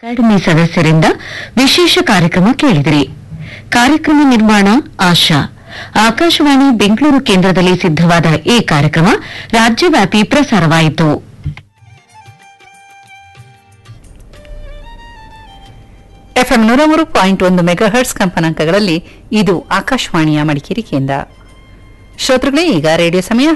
Academy ಸದಸ್ಯರಿಂದ ವಿಶೇಷ ಕಾರ್ಯಕ್ರಮ ಕೇಳಿದಿರಿ. ಕಾರ್ಯಕ್ರಮ ನಿರ್ಮಾಣ ಆಶಾ. ಆಕಾಶವಾಣಿ ಬೆಂಗಳೂರು ಕೇಂದ್ರದಲ್ಲಿ ಸಿದ್ದವಾದ ಈ ಕಾರ್ಯಕ್ರಮ ರಾಜ್ಯವ್ಯಾಪಿ ಪ್ರಸಾರವಾಯಿತು. ಎಫ್ಎಂ 103.1 ಮೆಗಾಹರ್ಟ್ಸ್ ಕಂಪನಾಂಕಗಳಲ್ಲಿ ಇದು ಆಕಾಶವಾಣಿಯ ಮಡಿಕೇರಿ ಕೇಂದ್ರ. ಶ್ರೋತೃಗಳೇ, ಈಗ ರೇಡಿಯೋ ಸಮಯ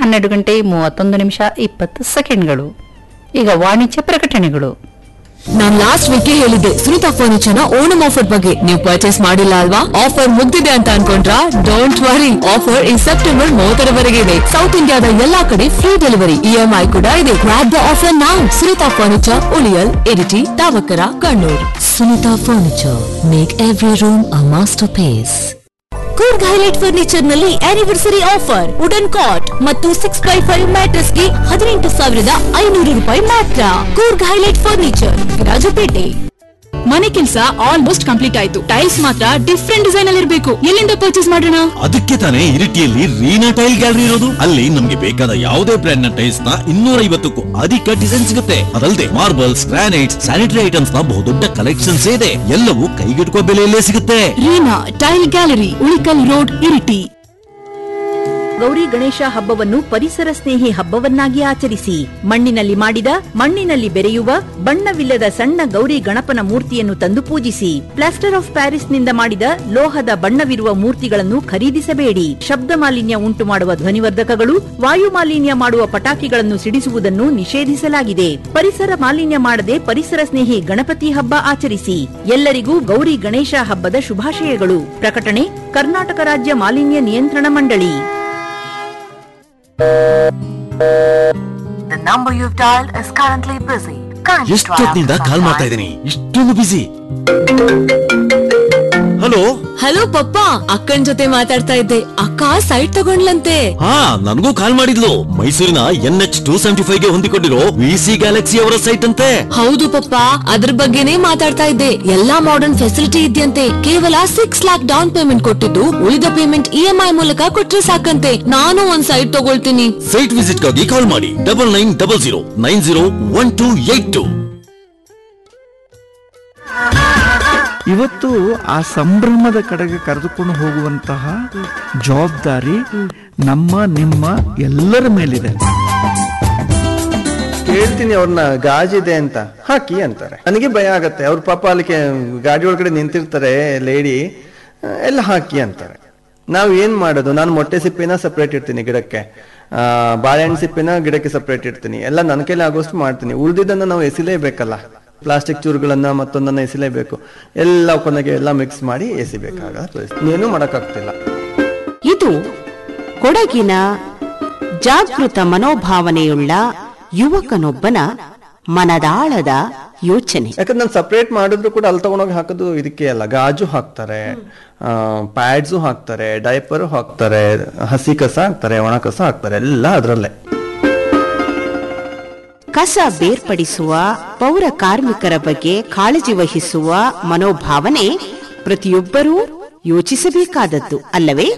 12:31 ಈಗ ವಾಣಿಜ್ಯ ಪ್ರಕಟಣೆಗಳು. ನಾನ್ ಲಾಸ್ಟ್ ವೀಕ್ ಹೇಳಿದ್ದೆ ಸುನಿತಾ ಫರ್ನಿಚರ್ ನ ಓಣಂ ಆಫರ್ ಬಗ್ಗೆ. ನೀವು ಪರ್ಚೇಸ್ ಮಾಡಿಲ್ಲ ಅಲ್ವಾ? ಆಫರ್ ಮುಗ್ದಿದೆ ಅಂತ ಅನ್ಕೊಂಡ್ರಾ? ಡೋಂಟ್ ವರಿ, ಆಫರ್ ಈ ಸೆಪ್ಟೆಂಬರ್ 30ರವರೆಗೆ ಇದೆ. ಸೌತ್ ಇಂಡಿಯಾದ ಎಲ್ಲಾ ಕಡೆ ಫ್ರೀ ಡೆಲಿವರಿ, EMI ಕೂಡ ಇದೆ. Grab the offer now. Sunita furniture, ಉಳಿಯಲ್, Iritty, ತಾವಕರ, Kannur. Sunita furniture, make every room a master piece. Coorg highlight furniture ನಲ್ಲಿ ಆನಿವರ್ಸರಿ ಆಫರ್. ವುಡನ್ ಕಾಟ್ ಮತ್ತು 6x5 ಮ್ಯಾಟ್ರೆಸ್ ಗೆ 18,500 ರೂಪಾಯಿ ಮಾತ್ರ. Coorg highlight furniture, Rajapete. ಮನೆ ಕೆಲಸ ಆಲ್ಮೋಸ್ಟ್ ಕಂಪ್ಲೀಟ್ ಆಯ್ತು. ಟೈಲ್ಸ್ ಮಾತ್ರ ಡಿಫ್ರೆಂಟ್ ಡಿಸೈನ್ ಅಲ್ಲಿ ಇರಬೇಕು. ಎಲ್ಲಿಂದ ಪರ್ಚೇಸ್ ಮಾಡೋಣ? ಅದಕ್ಕೆ ತಾನೇ ಇರಿಟಿಯಲ್ಲಿ ರೀನಾ ಟೈಲ್ ಗ್ಯಾಲರಿ ಇರೋದು. ಅಲ್ಲಿ ನಮ್ಗೆ ಬೇಕಾದ ಯಾವುದೇ ಬ್ರ್ಯಾಂಡ್ ನ ಟೈಲ್ಸ್ ನ 250ಕ್ಕೂ ಅಧಿಕ ಡಿಸೈನ್ ಸಿಗುತ್ತೆ. ಅದಲ್ಲದೆ ಮಾರ್ಬಲ್ಸ್, ಗ್ರಾನೈಟ್ಸ್, ಸ್ಯಾನಿಟರಿ ಐಟಮ್ಸ್ ನ ಬಹುದೊಡ್ಡ ಕಲೆಕ್ಷನ್ಸ್ ಇದೆ. ಎಲ್ಲವೂ ಕೈಗೆಟುಕುವ ಬೆಲೆಯಲ್ಲೇ ಸಿಗುತ್ತೆ. Reena tail gallery, Ulikkal road, Iritty. Gauri Ganesha ಹಬ್ಬವನ್ನು ಪರಿಸರ ಸ್ನೇಹಿ ಹಬ್ಬವನ್ನಾಗಿ ಆಚರಿಸಿ. ಮಣ್ಣಿನಲ್ಲಿ ಮಾಡಿದ, ಮಣ್ಣಿನಲ್ಲಿ ಬೆರೆಯುವ, ಬಣ್ಣವಿಲ್ಲದ ಸಣ್ಣ ಗೌರಿ ಗಣಪನ ಮೂರ್ತಿಯನ್ನು ತಂದು ಪೂಜಿಸಿ. ಪ್ಲಾಸ್ಟರ್ ಆಫ್ ಪ್ಯಾರಿಸ್ನಿಂದ ಮಾಡಿದ ಲೋಹದ ಬಣ್ಣವಿರುವ ಮೂರ್ತಿಗಳನ್ನು ಖರೀದಿಸಬೇಡಿ. ಶಬ್ದ ಮಾಲಿನ್ಯ ಉಂಟು ಮಾಡುವ ಧ್ವನಿವರ್ಧಕಗಳು, ವಾಯು ಮಾಲಿನ್ಯ ಮಾಡುವ ಪಟಾಕಿಗಳನ್ನು ಸಿಡಿಸುವುದನ್ನು ನಿಷೇಧಿಸಲಾಗಿದೆ. ಪರಿಸರ ಮಾಲಿನ್ಯ ಮಾಡದೆ ಪರಿಸರ ಸ್ನೇಹಿ ಗಣಪತಿ ಹಬ್ಬ ಆಚರಿಸಿ. ಎಲ್ಲರಿಗೂ ಗೌರಿ ಗಣೇಶ ಹಬ್ಬದ ಶುಭಾಶಯಗಳು. ಪ್ರಕಟಣೆ ಕರ್ನಾಟಕ ರಾಜ್ಯ ಮಾಲಿನ್ಯ ನಿಯಂತ್ರಣ ಮಂಡಳಿ. The number you've dialed is currently busy. ಎಷ್ಟೊತ್ತಿನಿಂದ ಕಾಲ್ ಮಾಡ್ತಾ ಇದ್ದೀನಿ, ಇಷ್ಟೊಂದು ಬಿಸಿ. ಹಲೋ ಹಲೋ ಪಪ್ಪ, ಅಕ್ಕನ್ ಜೊತೆ ಮಾತಾಡ್ತಾ ಇದ್ದೆ. ಅಕ್ಕ ಸೈಟ್ ತಗೊಂಡ್ಲಂತೆ. ಹಾ, ನನಗೂ ಕಾಲ್ ಮಾಡಿದ್ಲು. ಮೈಸೂರಿನ NH275 ಗೆ ಹೊಂದಿಕೊಂಡಿರೋ VC ಗ್ಯಾಲಕ್ಸಿ ಅವರ ಸೈಟ್ ಅಂತೆ. ಹೌದು ಪಪ್ಪ, ಅದ್ರ ಬಗ್ಗೆನೇ ಮಾತಾಡ್ತಾ ಇದ್ದೆ. ಎಲ್ಲಾ ಮಾಡರ್ನ್ ಫೆಸಿಲಿಟಿ ಇದೆಯಂತೆ. ಕೇವಲ 6 lakhs ಡೌನ್ ಪೇಮೆಂಟ್ ಕೊಟ್ಟಿದ್ದು, ಉಳಿದ ಪೇಮೆಂಟ್ EMI ಮೂಲಕ ಕೊಟ್ರೆ ಸಾಕಂತೆ. ನಾನು ಒಂದ್ ಸೈಟ್ ತಗೊಳ್ತೀನಿ. ಸೈಟ್ ವಿಸಿಟ್ ಗಾಗಿ ಕಾಲ್ ಮಾಡಿ 9900901282. ಇವತ್ತು ಆ ಸಂಭ್ರಮದ ಕಡೆಗೆ ಕರೆದುಕೊಂಡು ಹೋಗುವಂತಹ ಜವಾಬ್ದಾರಿ ನಮ್ಮ ನಿಮ್ಮ ಎಲ್ಲರ ಮೇಲಿದೆ. ಹೇಳ್ತೀನಿ ಅವ್ರನ್ನ, ಗಾಜಿದೆ ಅಂತ ಹಾಕಿ ಅಂತಾರೆ. ನನಗೆ ಭಯ ಆಗತ್ತೆ. ಅವ್ರ ಪಾಪ ಅಲ್ಲಿ ಗಾಡಿ ಒಳಗಡೆ ನಿಂತಿರ್ತಾರೆ ಲೇಡಿ, ಎಲ್ಲ ಹಾಕಿ ಅಂತಾರೆ. ನಾವ್ ಏನ್ ಮಾಡೋದು? ನಾನು ಮೊಟ್ಟೆ ಸಿಪ್ಪಿನ ಸಪ್ರೇಟ್ ಇಡ್ತೀನಿ ಗಿಡಕ್ಕೆ, ಬಾಳೆಹಣ್ಣು ಸಿಪ್ಪಿನ ಗಿಡಕ್ಕೆ ಸಪ್ರೇಟ್ ಇಡ್ತೀನಿ. ಎಲ್ಲ ನನ್ನ ಕೈಲಿ ಆಗೋಷ್ಟು ಮಾಡ್ತೀನಿ. ಉಳಿದಿದ್ದನ್ನ ನಾವು ಎಸಿಲೇಬೇಕಲ್ಲ. ಪ್ಲಾಸ್ಟಿಕ್ ಚೂರುಗಳನ್ನ ಮತ್ತೊಂದನ್ನ ಎಸಿಲೇಬೇಕು. ಎಲ್ಲ ಕೊನೆಗೆ ಎಲ್ಲ ಮಿಕ್ಸ್ ಮಾಡಿ ಎಸಿಬೇಕಾಗ ಏನು ಮಾಡಕ್ಕಾಗ್ತಿಲ್ಲ. ಇದು ಕೊಡಗಿನ ಜಾಗೃತ ಮನೋಭಾವನೆಯುಳ್ಳ ಯುವಕನೊಬ್ಬನ ಮನದಾಳದ ಯೋಚನೆ. ಯಾಕಂದ್ರೆ ನಾನು ಸಪ್ರೇಟ್ ಮಾಡಿದ್ರು ಕೂಡ ಅಲ್ಲಿ ತಗೊಂಡೋಗಿ ಹಾಕೋದು ಇದಕ್ಕೆ ಅಲ್ಲ. ಗಾಜು ಹಾಕ್ತಾರೆ, ಪ್ಯಾಡ್ಸು ಹಾಕ್ತಾರೆ, ಡೈಪರು ಹಾಕ್ತಾರೆ, ಹಸಿ ಕಸ ಹಾಕ್ತಾರೆ, ಒಣ ಕಸ ಹಾಕ್ತಾರೆ, ಎಲ್ಲ ಅದರಲ್ಲೇ. ಕಸ ಬೇರ್ಪಡಿಸುವ ಪೌರ ಕಾರ್ಮಿಕರ ಬಗ್ಗೆ ಕಾಳಜಿ ವಹಿಸುವ ಮನೋಭಾವನೆ ಪ್ರತಿಯೊಬ್ಬರೂ ಯೋಚಿಸಬೇಕಾದದ್ದು ಅಲ್ಲವೇ?